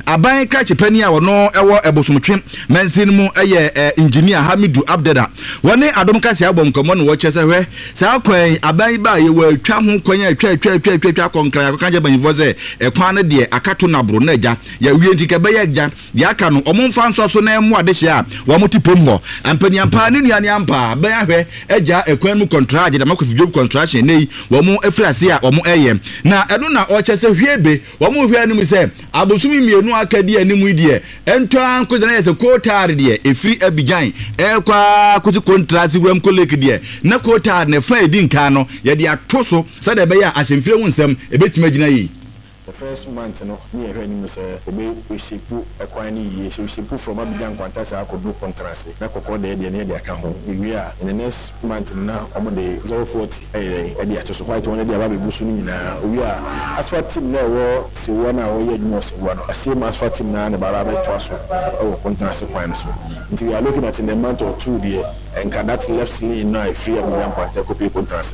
aban krachi pani a wono ewo ebosomtwe mansin mu engineer Hamidu Abdada woni adom kase abom komo no wo chese hwe sa kwan aban ba ye wa atwa ho kwan atwa konkra ka je banifo ze ekwan ne de akato nabro na agya ya wie ntike be ya agya ya aka no omomfa nso so na emu adehye a wo motipom ho ampani ampa ne nuane ampa ban ahwe agya ekwan mu contract da makofi job construction nei wo mo afirase a wo mo na eno na o chese hwebe wo mo hwe anim se abosumi mienu akadi anim die ento anko na yese kotare die efiri Abidjan kwa kuti contract wuram kolek die na kotare na fa edi nka no ye de atoso se de be ya asemfire hu nsam ebetima gina yi. The first month, near him was we ship a quine year, she ship from Abidjan Quantasa could do contrast. Nako de near the account. We are in the next month now, on the 040 area to supply to one of the Arabic Busuni. We are as for team now, see 1 hour yet most one. A same as for team now, and about Arabic to our contrast points. Until we are looking at in the month or 2 there, and that left lane now free Abidjan Quantasa contrast.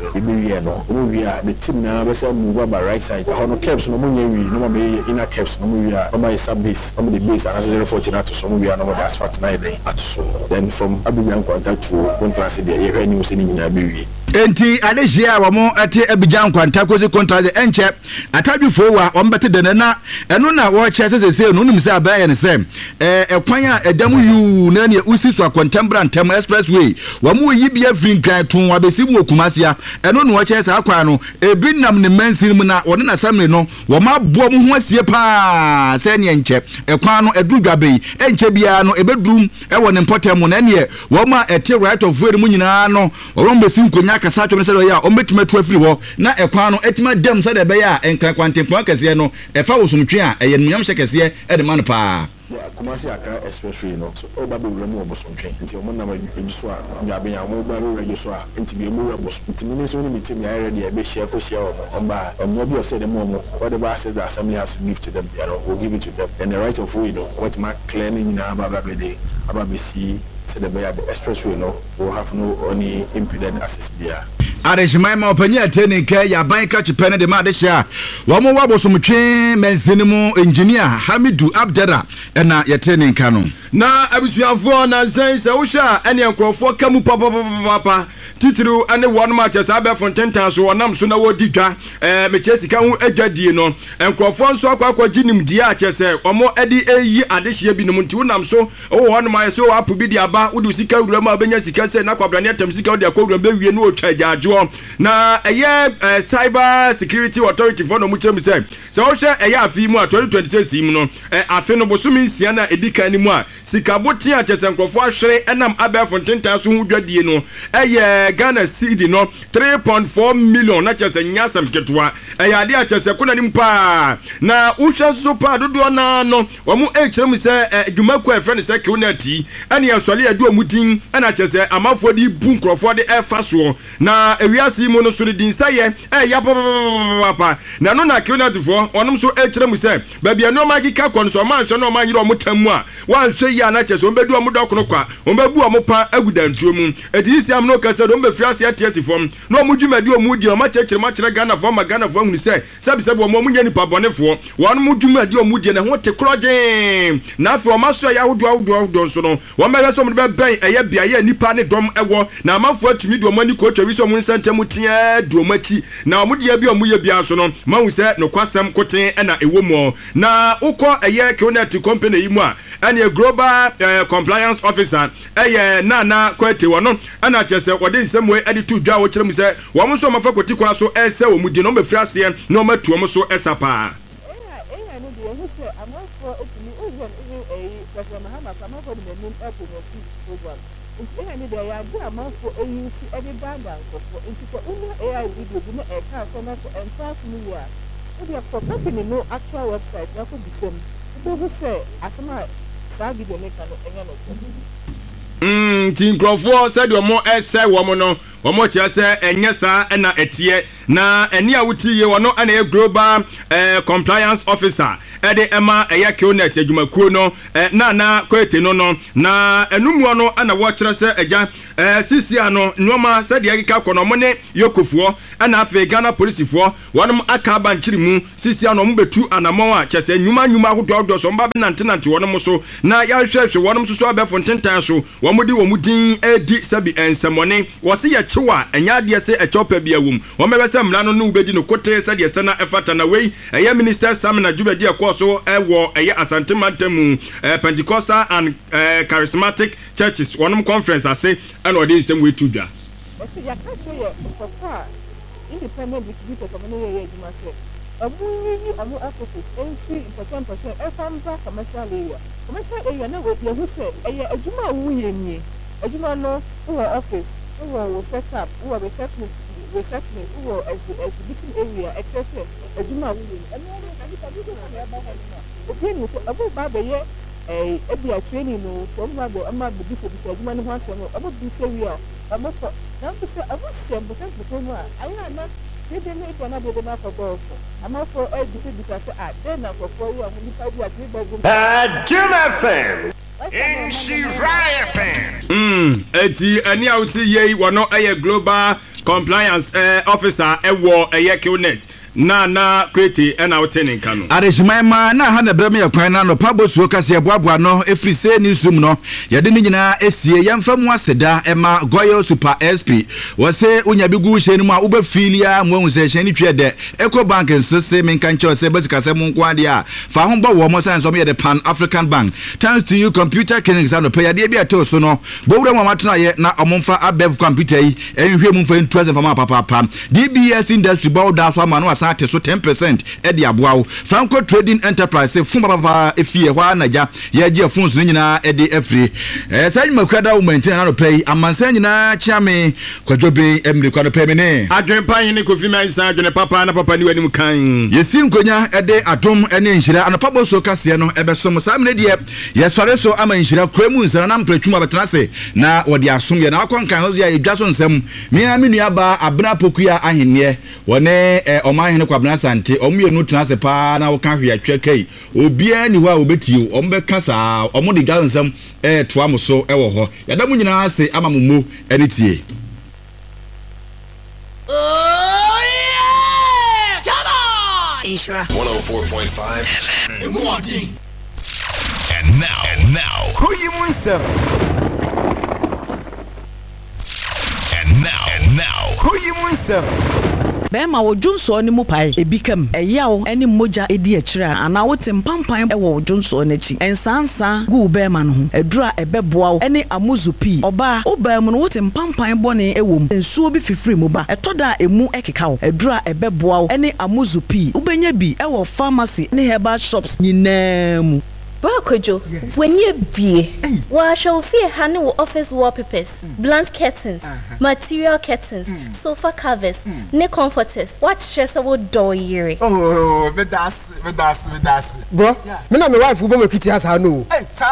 We are the team now, let's move up by right side. How caps no no be inner caps no we are my sub base on the base and 040 to some we are no asphalt na dey at so then from Abidjan contact to contrast the area news in Nigeria enti adehia wa mo ate Abidjan kwanta kozi contract enche atadwufo wa ombete de na eno na wo chese sese no nim se abaye ne se ekwan a edam yu na ne usi so contemporary tem expressway wa mo yibia finkran tun wa besi mu okumasia eno no wo chese akwan no ebinam ne mansin mu na wona na samle no wo ma bo mu ho asie pa se ne enche ekwan no edudwabe enche bia no ebedum ewo ne importem no ne wo ma ete right of way mu nyina no wo mbesi nkonya kasa twem se ya o metima tu afiri ho na ekwan no etima dem se de be ya enkan kwantempon kase no efa wosomtwe a eye nunyam hyekase e de man pa Kumasi Accra Expressway no so oba be wura mu obosomtwe nti omo na so a ya be ya mo ba re so a nti be mu obosomtwe ni so ni meeting ya ready e be share ko share omba omo bi o say dem omo whatever says the assembly has to give to them you know we'll give it to them and the right of way no what ma clear ni na aba be dey aba be see say the expressway no will have no any impeded access there. Arejimai ma opanya atene ke ya ban ka chipene de ma de sha wo mo wabosomtwe mensinimu engineer Hamidu Abdada na yetene nka no na abusuafo na sense wo sha ene enkrofo kamu papa titiru ane won ma chesa be fontentan so wonam so na wodi dwa meche sika hu adwadie no enkrofo nso akwa ginim die a chese omo edi eyi adehye bi no nti wonam so wo won ma so apu bi di aba wodi sika wura ma benya sika se na kwabrane atam sika wodi akwa be wie no otwa gyajo na cyber security authority for no muchem say so wo hwe afi mu a 2026 mu no afi no bosumi nsia na edika ni mu a sikaboti a chese enkrofo ahwere enam aba fontentan so hu dwadie no Ghana cedi no 3.4 million na chese nyasam ketwa ade a chese kuna nim pa na uhwe so pa dodo na no wo mu echirem se dwumaku efre ne se kiunati ene yasole adu omudin na chese amafo di bu nkrofo de efa so na ewiase mu no so din saye ya papa na no na kiunati fo onom so echirem se ba bia no makika kon so ma hwe no ma nyiro omotam a wan hwe ya na chese ombedu omodokono kwa ombebu omopa agudantuo mu etisi am no kase do mbefiase atiasi fom no omudwumadi omudi o ma chekire ma kire Ghana fo ma Ghana fo hunu se sabisabi o mo nya nipa bonefo won mudwumadi omudi na ho te kroje na afi o ma so ya hodo so no wo ma so mo be ben eye bia ye nipa ne dom ewo na amafo atumi do mani ko twa wi so mo nsantemu tia do mati na omudi ya bia o mu ye bia so no ma hu se no kwasem koten na ewo mo na ukọ eye Kinet company yi mu a ene global compliance officer eye na kwete wono ana chese wode nsemwe editu dwa wo kyerem se wo mo so mafa koti kwa so ese wo mudi no mafiri ase no matuo mo so esapa no de ho se amafo etimi ozen President Mahama amafo de menim promote program nti ni de ya de amafo eyusi edi banda nkofo nti so uno AI video bi no eka so na so enfas ni ya o de for company no actual website na ko bisem o ho se asema sa video make no enye no tin krofo said wo mo ese wo mo no wɔn kyerɛ sɛ ɛnyɛ saa ɛna ɛteɛ na ɛni a wuti yie wɔn ɛna yɛ global compliance officer ɛde ɛma ɛyɛ Qnet adwumakuo no na Kwete no na ɛnumuo no ɛna wɔkyerɛ sɛ ɛgya sisia no nneɛma sɛdeɛ ɛkeka kɔ no wɔn ne yokofoɔ ɛna afei Ghana polisifoɔ wɔn aka abankyiri mu sisia no wɔn betu anamɔn a kyɛ sɛ nnwuma ahodoɔ so wɔn ba bɛnantenante wɔn so na yɛahwehwɛ wɔn nso so abɛfo ntentan so wɔn de wɔn din edi sɛbi nsɛmɔne wɔsi yɛ kyew a ɛnyɛ adeɛ sɛ ɛkyɛw pɛ bi awom wɔn bɛbɛ sɛ mmara no ne wobɛdi no kote sɛdeɛ sɛ na ɛfata na wei ɛyɛ minister Samina Dwubadi ɛkɔɔ so ɛwɔ ɛyɛ Asante Mantamu Pentecostal and Charismatic Churches wɔn conference ase ɛna ɔde nsɛm wei tu dwa. wɔsi yɛ kakyɛ yɛ nkɔfɔ a independent distributors ɔmo ne yɛ adwuma sɛ ɔmo yiyi ɔmo offices ɛnfi mpɔtɔmpɔtɔ ɛfampa commercial area na yɛhu sɛ ɛyɛ adwuma a woyɛ nie adwuma no wɔ office wɔ setup wɔ receptionist wɔ exhibition area ɛkyerɛ sɛ adwuma a woyɛ nie ɛno no kadisa bi na ɛba hɔ no obi ni sɛ ɔmo ba bɛyɛ ebi a training no so ɔmo ba bi sɛ adwuma no ho asɛm no ɔmo bi sɛ wi a ɔmo kɔ na nso sɛ ɔmo hyɛ mpɔtɔmpɔtɔ mu a ayɛ ana dede ne ipo na dede na afɔgɔfo amafo bisa sɛ den na afɔfo yi a mo nipa bi a three bedroom Jim FM in Shirai FM eti ani a uti yei wono ɛyɛ global compliance officer ɛwɔ ɛyɛ Qnet na Kwete ɛna wote ne nka no adehimama na ha na brɛm yɛ kwan na no pabosuo kase boaboa no efri se newsroom no yɛde ne nyinaa esie yɛmfa mu aseda ɛma Goyo Super SP wɔse unya bi gu hye no mu a wobɛfilia mwahu sɛ hye ne twa de Eco Bank nso se menka nkyɛ sɛ basika sɛ mo nko ade a fa ho bɔ wɔ mo sɛ nso yɛ de Pan African Bank thanks to you computer clinics ano pɛ yɛde bi ato so no bowura mu amatena yɛ na ɔmomfa abev computer yi ɛhwehwɛ mu mfa ntuase fa ma papa DBS industry bow down so ama no ate so 10% edi aboawo Franco Trading Enterprise fun papa efie hɔ anaja yɛgye phones ne nyinaa edi efiri sɛ nyuma kwada wo maintain na no pay amansa nyinaa chiame kwadwobe emri kwado pay me ne adwen pan ne Kofi Mensa adwen papa na papa ni wanim kan yesi nkonya ede atom ene nhira anapa boso kase no ebesom sa mene de yesɔre so ama nhira kremu nsana na mpratwuma betena se na wɔde asom ye na akɔnkan ho ya edwa so nsɛm me amenu aba abena pokua ahenneɛ wɔne ɔman Kwabena Sante omuye tena se pa na wo ka hwe atwa kai obia ni ho a obetio ombeka saa omode gansam toa mo so wɔ hɔ yada mu nyina ase ama mo ene tie Oh yeah! Come on! Ishra 104.5 And now who you munsa? And now who you munsa? Bema wo Junso ni mu pai ebikam eyawo eni moja edi akira ana wote mpampan wo Junso n'achi ensansa gu bema no ho adura ebeboawo eni amuzupi oba obam no wote mpampan bone ewom ensuo bi fifiri mu ba etoda emu ekekawo adura ebeboawo eni amuzupi ubenya bi ewo pharmacy ne herbal shops nyinaamu Kojo, when you be, well, shall fear honey office wallpapers, blunt curtains, material curtains, sofa covers, neck comforters, what stress about door year? Oh, but that's. Bro, me na my wife who be kitty has her no. Hey, sir.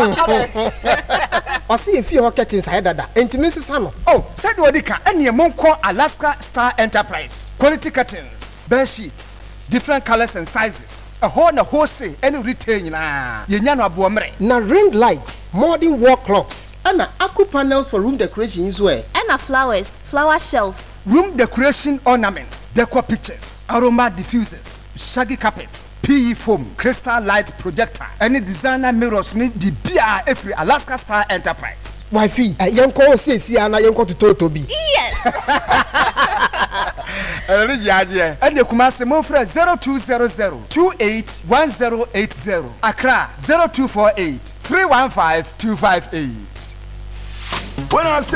I see if you curtains inside that. Intimacy sano. Oh, said Wadika, and your Monco Alaska Star Enterprise. Quality curtains, bed sheets, different colors and sizes. A wholesale any retail na yenyano abuomre na ring lights, modern wall clocks, and aqua panels for room decoration as well. And flowers, flower shelves, room decoration ornaments, decor pictures, aroma diffusers, shaggy carpets, PE foam, crystal light projector, any designer mirrors need the BR every Alaska Star Enterprise. Wifey, yanko say ana yanko to Toby. Yes. And the Kumasi Mofra 0200-281080. Accra 0248-315-258. When I say